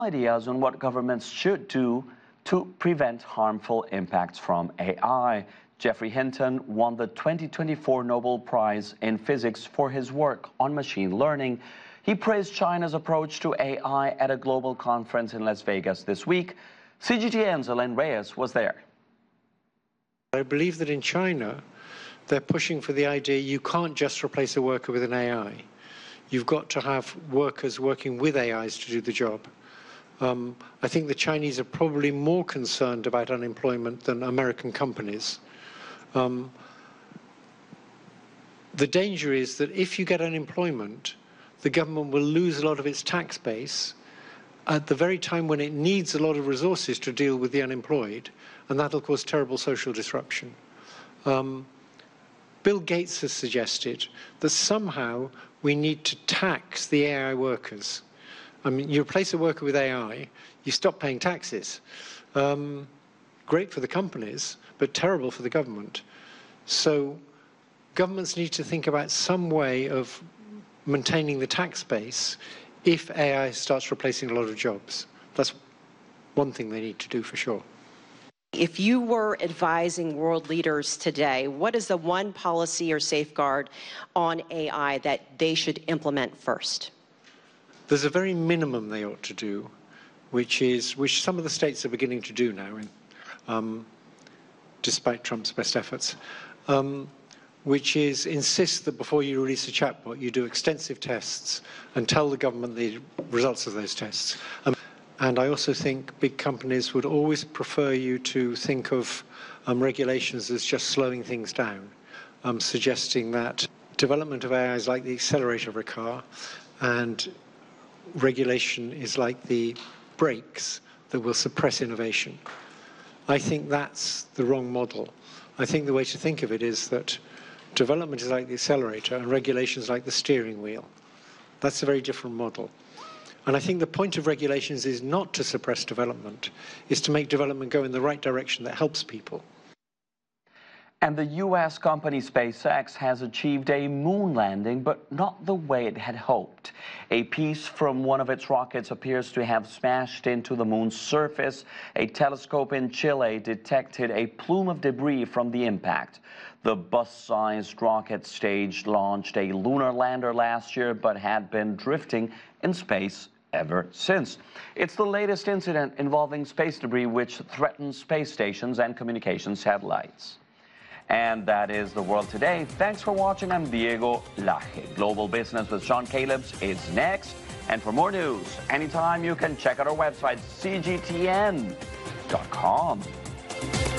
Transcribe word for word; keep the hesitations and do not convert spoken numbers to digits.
Ideas on what governments should do to prevent harmful impacts from A I. Geoffrey Hinton won the twenty twenty-four Nobel Prize in Physics for his work on machine learning. He praised China's approach to A I at a global conference in Las Vegas this week. C G T N's Elaine Reyes was there. I believe that in China, they're pushing for the idea you can't just replace a worker with an A I. You've got to have workers working with A Is to do the job. Um, I think the Chinese are probably more concerned about unemployment than American companies. Um, the danger is that if you get unemployment, the government will lose a lot of its tax base at the very time when it needs a lot of resources to deal with the unemployed, and that'll cause terrible social disruption. Um, Bill Gates has suggested that somehow we need to tax the A I workers. I mean, you replace a worker with A I, you stop paying taxes. Um, great for the companies, but terrible for the government. So governments need to think about some way of maintaining the tax base if A I starts replacing a lot of jobs. That's one thing they need to do for sure. If you were advising world leaders today, what is the one policy or safeguard on A I that they should implement first? There's a very minimum they ought to do, which is, which some of the states are beginning to do now, in, um, despite Trump's best efforts, um, which is insist that before you release a chatbot, you do extensive tests and tell the government the results of those tests. Um, and I also think big companies would always prefer you to think of um, regulations as just slowing things down, um, suggesting that development of A I is like the accelerator of a car, and regulation is like the brakes that will suppress innovation. I think that's the wrong model. I think the way to think of it is that development is like the accelerator and regulation is like the steering wheel. That's a very different model. And I think the point of regulations is not to suppress development, is to make development go in the right direction that helps people. And the U S company SpaceX has achieved a moon landing, but not the way it had hoped. A piece from one of its rockets appears to have smashed into the moon's surface. A telescope in Chile detected a plume of debris from the impact. The bus-sized rocket stage launched a lunar lander last year, but had been drifting in space ever since. It's the latest incident involving space debris which threatens space stations and communication satellites. And that is the world today. Thanks for watching. I'm Diego Laje. Global Business with Sean Calebs is next. And for more news, anytime you can check out our website, C G T N dot com.